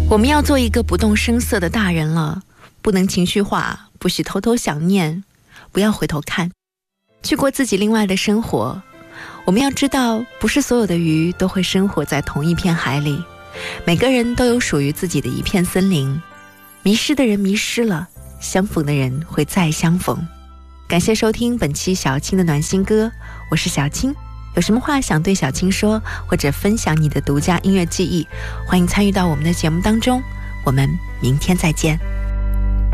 我们要做一个不动声色的大人了，不能情绪化，不许偷偷想念，不要回头看，去过自己另外的生活。我们要知道，不是所有的鱼都会生活在同一片海里，每个人都有属于自己的一片森林。迷失的人迷失了，相逢的人会再相逢。感谢收听本期小青的暖心歌，我是小青。有什么话想对小青说，或者分享你的独家音乐记忆，欢迎参与到我们的节目当中。我们明天再见。